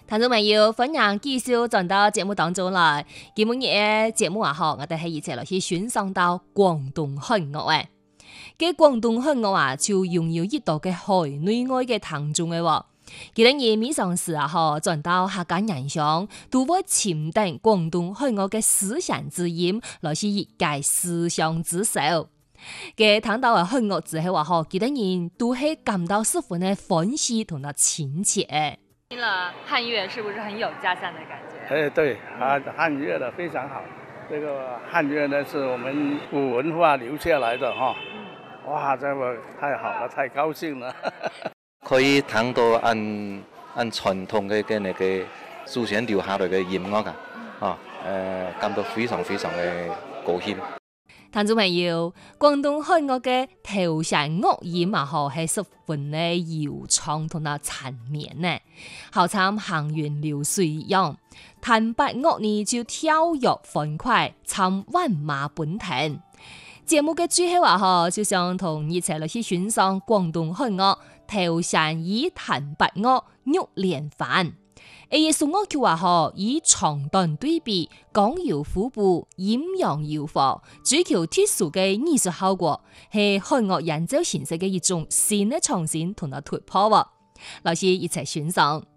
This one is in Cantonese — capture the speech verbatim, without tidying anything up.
聽眾朋友，歡迎繼續轉到節目當中來。今日嘅節目啊，嗬，我哋係一齊嚟去欣賞到廣東漢樂誒。嘅廣東漢樂啊，就擁有一道嘅海內外嘅聽眾嘅喎。佢哋以每上時啊，嗬，轉到客家人上，都會潛定廣東漢樂嘅思想之音，來去一解思想之手。嘅聽到嘅漢樂之後啊，嗬，佢哋人都係感到十分嘅歡喜同埋親切。 聽了漢樂是不是很有家鄉的感覺？ 哎，對，漢漢樂的非常好。這個漢樂呢，是我們古文化留下來的哈。哇，這個太好了，太高興了。 可以聽到按按傳統嘅嘅那個祖先留下來嘅音樂噶，啊，誒，感到非常非常嘅高興。 聽眾朋友，廣東漢樂嘅頭聲樂音啊，嗬係十分嘅悠長同埋纏綿呢，好似行雲流水一樣。彈拔樂呢就跳躍歡快，像萬馬奔騰。節目嘅最後啊，嗬就想同一齊嚟去欣賞廣東漢樂頭聲以彈拔樂玉連環。藝術樂曲啊，嗬以長短對比，剛柔互補，陰陽柔和，追求特殊嘅藝術效果，係漢樂演奏形式嘅一種新嘅創新同埋突破喎。老師一齊欣賞。